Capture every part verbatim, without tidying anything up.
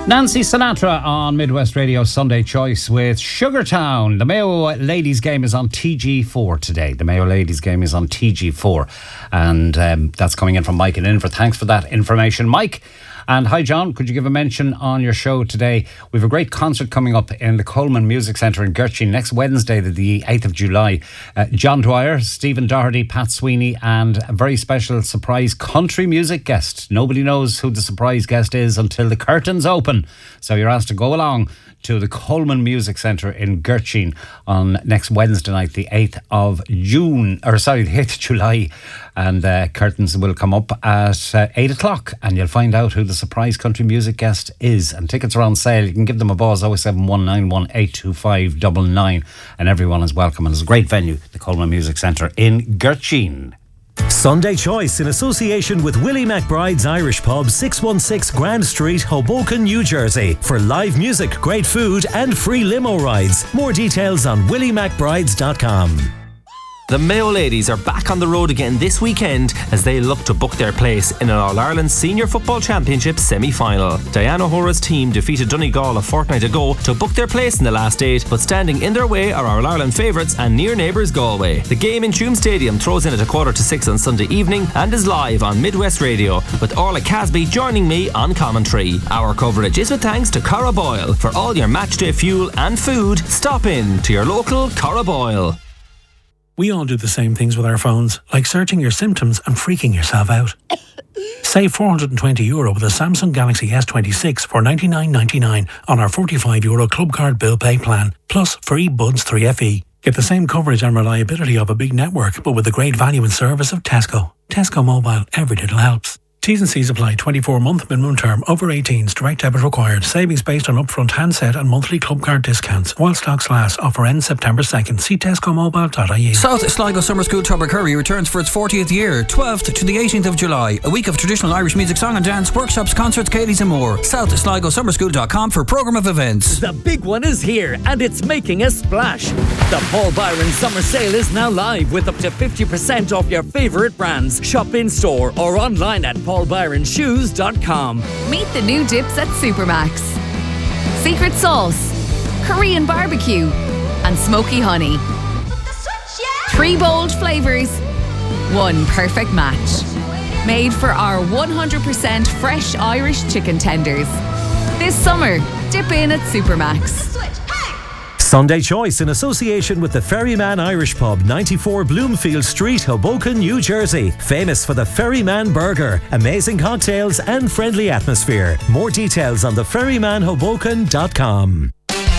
Nancy Sinatra on Midwest Radio Sunday Choice with Sugartown. The Mayo Ladies game is on T G four today. The Mayo Ladies game is on T G four. And um, that's coming in from Mike in Inver. Thanks for that information, Mike. And hi, John, could you give a mention on your show today? We have a great concert coming up in the Coleman Music Centre in Gertrude next Wednesday, the eighth of July. Uh, John Dwyer, Stephen Doherty, Pat Sweeney, and a very special surprise country music guest. Nobody knows who the surprise guest is until the curtains open. So you're asked to go along to the Coleman Music Centre in Gertrude on next Wednesday night, the eighth of June, or sorry, the eighth of July. And uh, curtains will come up at uh, eight o'clock and you'll find out who the surprise country music guest is. And tickets are on sale. You can give them a buzz, oh seven one nine one eight two five nine nine, and everyone is welcome. And it's a great venue, the Coleman Music Centre in Gertrude. Sunday Choice in association with Willie McBride's Irish Pub, six one six Grand Street, Hoboken, New Jersey, for live music, great food and free limo rides. More details on willie mcbrides dot com. The Mayo Ladies are back on the road again this weekend as they look to book their place in an All-Ireland Senior Football Championship semi-final. Diana O'Hora's team defeated Donegal a fortnight ago to book their place in the last eight, but standing in their way are our All-Ireland favourites and near neighbours Galway. The game in Tuam Stadium throws in at a quarter to six on Sunday evening and is live on Midwest Radio, with Orla Casby joining me on commentary. Our coverage is with thanks to Cara Boyle. For all your matchday fuel and food, stop in to your local Cara Boyle. We all do the same things with our phones, like searching your symptoms and freaking yourself out. Save four hundred twenty euro with a Samsung Galaxy S twenty-six for ninety-nine ninety-nine on our forty-five euro Club Card Bill Pay plan, plus free Buds three F E. Get the same coverage and reliability of a big network, but with the great value and service of Tesco. Tesco Mobile, every little helps. T's and C's apply. twenty-four month minimum term. Over eighteens. Direct debit required. Savings based on upfront handset and monthly club card discounts. While stocks last. Offer ends September second. See tesco mobile dot I E. South Sligo Summer School Tubbercurry returns for its fortieth year, twelfth to the eighteenth of July. A week of traditional Irish music, song and dance, workshops, concerts, Katie's and more. south sligo summer school dot com for programme of events. The big one is here and it's making a splash. The Paul Byron Summer Sale is now live with up to fifty percent off your favourite brands. Shop in store or online at paul byron shoes dot com. Meet the new dips at Supermax. Secret sauce, Korean barbecue and smoky honey. Three bold flavours, one perfect match. Made for our one hundred percent fresh Irish chicken tenders. This summer, dip in at Supermax. Sunday Choice in association with the Ferryman Irish Pub, ninety-four Bloomfield Street, Hoboken, New Jersey. Famous for the Ferryman Burger, amazing cocktails and friendly atmosphere. More details on the ferryman hoboken dot com.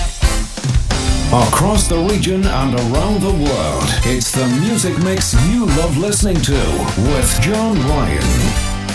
Across the region and around the world, it's the music mix you love listening to with John Ryan.